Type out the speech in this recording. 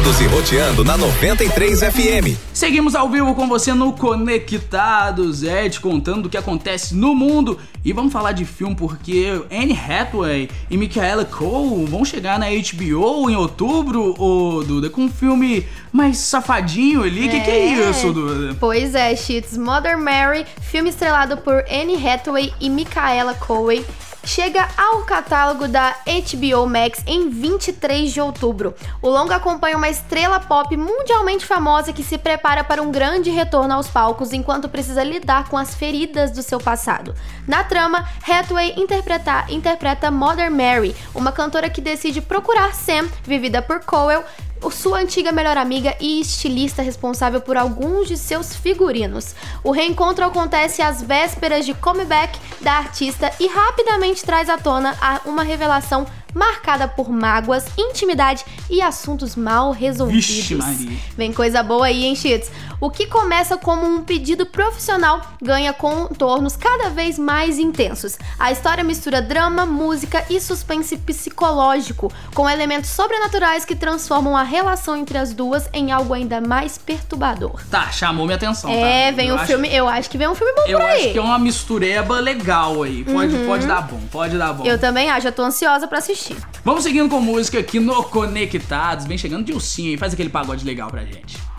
Conectados e roteando na 93 FM. Seguimos ao vivo com você no Conectados, te contando o que acontece no mundo. E vamos falar de filme porque Anne Hathaway e Michaela Coel vão chegar na HBO em outubro, Duda, com um filme mais safadinho ali. Que é isso, Duda? Pois é, Cheats. Mother Mary, filme estrelado por Anne Hathaway e Michaela Coel, chega ao catálogo da HBO Max em 23 de outubro. O longa acompanha uma estrela pop mundialmente famosa que se prepara para um grande retorno aos palcos enquanto precisa lidar com as feridas do seu passado. Na trama, Hathaway interpreta Mother Mary, uma cantora que decide procurar Sam, vivida por Coel, sua antiga melhor amiga e estilista responsável por alguns de seus figurinos. O reencontro acontece às vésperas de comeback da artista e rapidamente traz à tona uma revelação marcada por mágoas, intimidade e assuntos mal resolvidos. Vixe, Maria. Vem coisa boa aí, hein, Cheats? O que começa como um pedido profissional ganha contornos cada vez mais intensos. A história mistura drama, música e suspense psicológico, com elementos sobrenaturais que transformam a relação entre as duas em algo ainda mais perturbador. Tá, chamou minha atenção. Vem um filme, eu acho que vem um filme bom por aí. Eu acho que é uma mistureba legal aí. Pode dar bom, pode dar bom. Eu também acho, já tô ansiosa pra assistir. Vamos seguindo com música aqui no Conectados. Vem chegando Dilcinho aí, faz aquele pagode legal pra gente.